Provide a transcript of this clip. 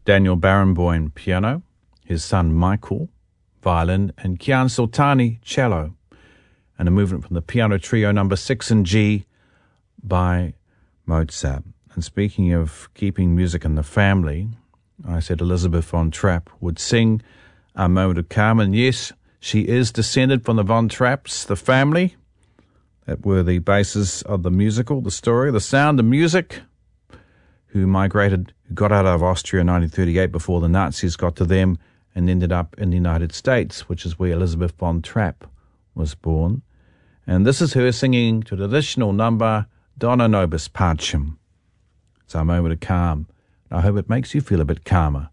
Daniel Barenboim, piano, his son Michael, violin, and Kian Sultani, cello, and a movement from the piano trio number 6 in G by Mozart. And speaking of keeping music in the family, I said Elizabeth von Trapp would sing A Moment of Calm, and yes, she is descended from the Von Trapps, the family that were the basis of the musical, the story, The Sound of Music, who got out of Austria in 1938 before the Nazis got to them and ended up in the United States, which is where Elizabeth von Trapp was born. And this is her singing to the traditional number, Dona Nobis Pacem. It's Our Moment of Calm. I hope it makes you feel a bit calmer.